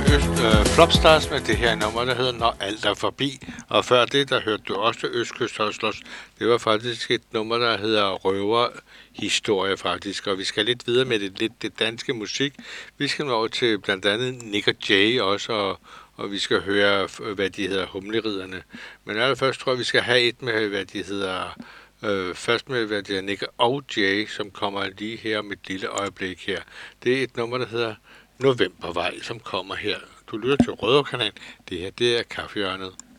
Flopstars med det her nummer, der hedder Når alt er forbi. Og før det, der hørte du også Østkyst Hustlers. Det var faktisk et nummer, der hedder Røverhistorie faktisk. Og vi skal lidt videre med det danske musik. Vi skal nå over til blandt andet Nick og Jay også, og vi skal høre, hvad de hedder, Humleriderne. Men allerførst tror jeg, vi skal have et med, hvad de hedder... først med, hvad det er, Nick og Jay, som kommer lige her om et lille øjeblik her. Det er et nummer, der hedder Novembervej, som kommer her. Du lytter til Rødovrekanalen. Det her, det er Kaffehjørnet.